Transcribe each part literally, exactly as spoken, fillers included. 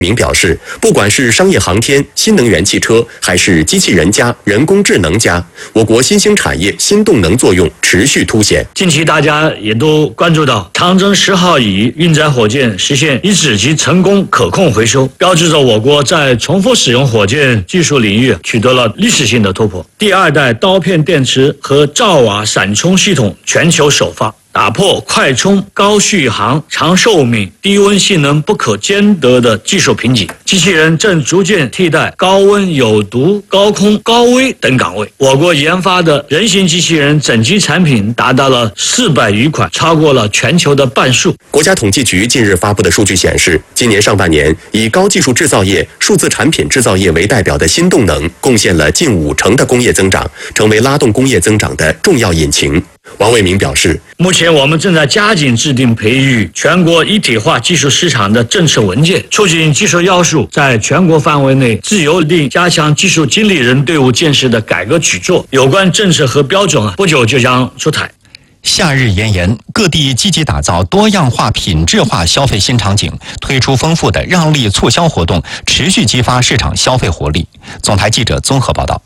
明表示，不管是商业航天、新能源汽车，还是机器人加、人工智能加，我国新兴产业新动能作用持续凸显。 近期大家也都关注到，长征十号乙运载火箭实现一指级成功可控回收，标志着我国在重复使用火箭技术领域取得了历史性的突破。第二代刀片电池和兆瓦闪充系统全球首发，打破快充、高续航、长寿命、低温性能不可兼得的技术瓶颈，机器人正逐渐替代高温、有毒、高空、高危等岗位。我国研发的人形机器人整机产品达到了四百余款，超过了全球的半数。 国家统计局近日发布的数据显示，今年上半年以高技术制造业、数字产品制造业为代表的新动能，贡献了近五成的工业增长，成为拉动工业增长的重要引擎。王卫民表示， 目前我们正在加紧制定培育全国一体化技术市场的政策文件，促进技术要素在全国范围内自由定，加强技术经理人队伍建设的改革举措。有关政策和标准啊，不久就将出台。 夏日炎炎，各地积极打造多样化、品质化消费新场景，推出丰富的让利促销活动，持续激发市场消费活力。总台记者综合报道。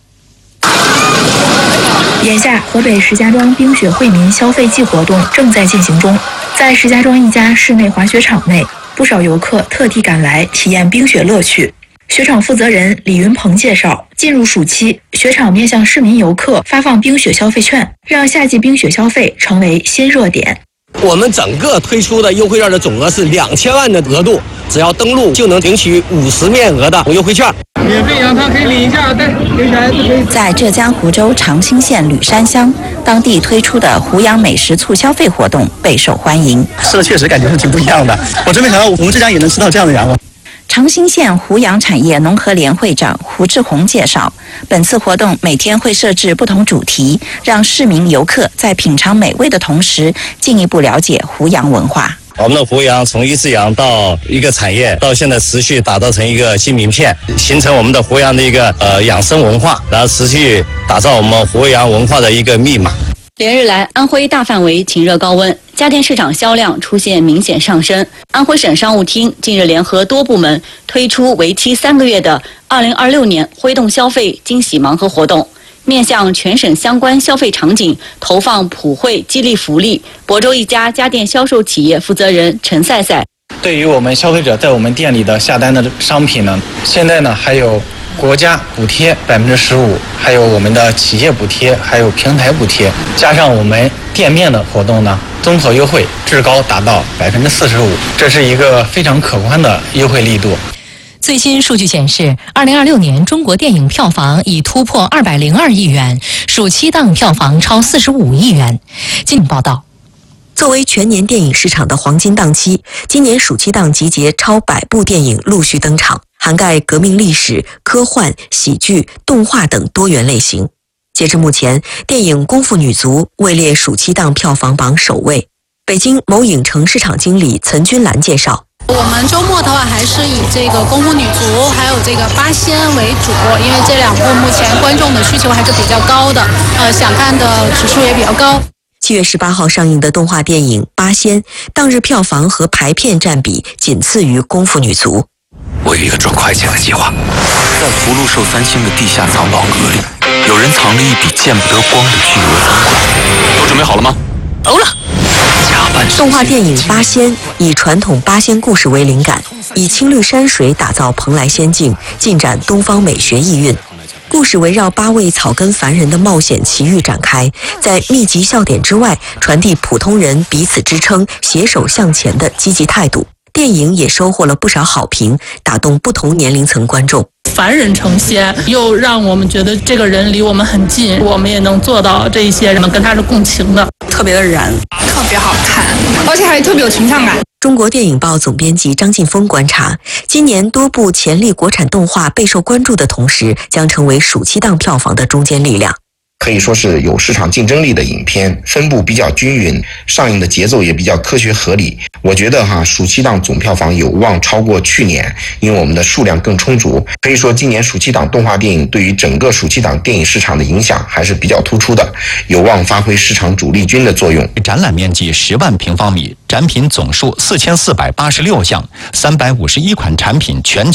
眼下，河北石家庄冰雪惠民消费季活动正在进行中。在石家庄一家室内滑雪场内，不少游客特地赶来体验冰雪乐趣。雪场负责人李云鹏介绍，进入暑期，雪场面向市民游客发放冰雪消费券，让夏季冰雪消费成为新热点。 我们整个推出的优惠券的总额是两千万的额度，只要登录就能领取五十面额的优惠券。 免费羊汤可以领一下，带给小孩子可以。 在浙江湖州长兴县吕山乡，当地推出的湖阳美食促消费活动备受欢迎。 吃的确实感觉是挺不一样的，我真没想到我们浙江也能吃到这样的羊肉。 长兴县湖阳产业农合联会长胡志红介绍，本次活动每天会设置不同主题，让市民游客在品尝美味的同时，进一步了解湖阳文化。 我们的湖阳从一只羊到一个产业，到现在持续打造成一个新名片，形成我们的湖阳的一个呃养生文化，然后持续打造我们湖阳文化的一个密码。 连日来，安徽大范围晴热高温，家电市场销量出现明显上升。安徽省商务厅近日联合多部门推出为期三个月的二零二六年挥动消费惊喜盲盒活动，面向全省相关消费场景投放普惠激励福利。亳州一家家电销售企业负责人陈赛赛， 对于我们消费者在我们店里的下单的商品呢，现在呢还有国家补贴百分之十五，还有我们的企业补贴，还有平台补贴，加上我们店面的活动呢，综合优惠至高达到百分之四十五，这是一个非常可观的优惠力度。 最新数据显示，二零二六年中国电影票房已突破二百零二亿元，暑期档票房超四十五亿元。经报道。 作为全年电影市场的黄金档期，今年暑期档集结超百部电影陆续登场，涵盖革命历史、科幻、喜剧、动画等多元类型。截至目前，电影《功夫女足》位列暑期档票房榜首位。北京某影城市场经理岑君兰介绍， 我们周末的话还是以这个《功夫女足》还有这个《八仙》为主，因为这两部目前观众的需求还是比较高的，呃，想看的指数也比较高。 七月十八号上映的动画电影《八仙》当日票房和排片占比仅次于《功夫女足》。 我有一个赚快钱的计划，在福禄寿三星的地下藏宝阁里，有人藏了一笔见不得光的巨额赃款。都准备好了吗？ 走了。动画电影《八仙》以传统八仙故事为灵感，以青绿山水打造蓬莱仙境，尽展东方美学意蕴。故事围绕八位草根凡人的冒险奇遇展开，在密集笑点之外，传递普通人彼此支撑、携手向前的积极态度。电影也收获了不少好评，打动不同年龄层观众。 凡人成仙，又让我们觉得这个人离我们很近，我们也能做到这一些人们跟他是共情的， 特别的燃， 特别好看，而且还特别有群像感。 中国电影报总编辑张劲峰观察，今年多部潜力国产动画备受关注的同时，将成为暑期档票房的中坚力量。 可以说是有市场竞争力的影片，分布比较均匀，上映的节奏也比较科学合理。我觉得哈，暑期档总票房有望超过去年，因为我们的数量更充足。可以说，今年暑期档动画电影对于整个暑期档电影市场的影响还是比较突出的，有望发挥市场主力军的作用。 展览面积十万平方米，展品总数四千四百八十六项，三百五十一款产品全